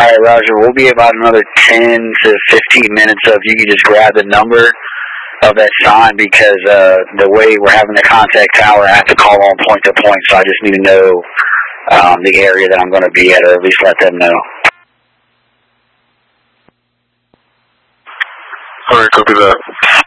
right, Roger. We'll be about another 10 to 15 minutes. So if you could just grab the number of that sign, because the way we're having the contact tower, I have to call on point to point, so I just need to know the area that I'm going to be at, or at least let them know. All right, copy that.